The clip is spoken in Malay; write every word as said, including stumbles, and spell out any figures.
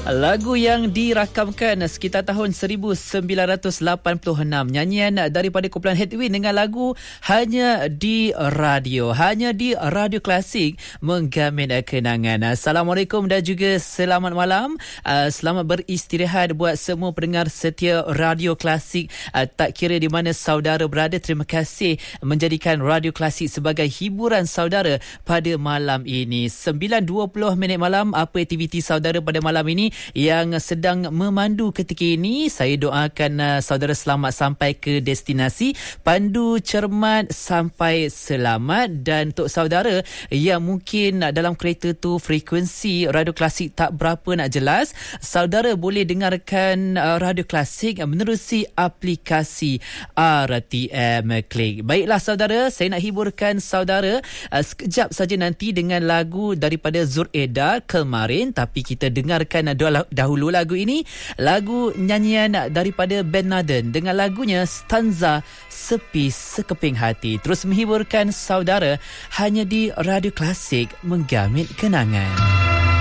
Lagu yang dirakamkan sekitar tahun seribu sembilan ratus lapan puluh enam. Nyanyian daripada kumpulan Headwind dengan lagu Hanya di Radio. Hanya di Radio Klasik menggamin kenangan. Assalamualaikum dan juga selamat malam. Selamat beristirahat buat semua pendengar setia Radio Klasik. Tak kira di mana saudara berada, terima kasih menjadikan Radio Klasik sebagai hiburan saudara pada malam ini. sembilan dua puluh minit malam, apa aktiviti saudara pada malam ini yang sedang memandu ketika ini? Saya doakan uh, saudara selamat sampai ke destinasi, pandu cermat sampai selamat. Dan untuk saudara yang mungkin uh, dalam kereta tu frekuensi Radio Klasik tak berapa nak jelas, saudara boleh dengarkan uh, Radio Klasik uh, menerusi aplikasi R T M Click. Baiklah saudara, saya nak hiburkan saudara uh, sekejap saja nanti dengan lagu daripada Zur Eda kemarin, tapi kita dengarkan uh, dahulu lagu ini, lagu nyanyian daripada Ben Naden dengan lagunya Stanza Sepi Sekeping Hati. Terus menghiburkan saudara hanya di Radio Klasik menggamit kenangan.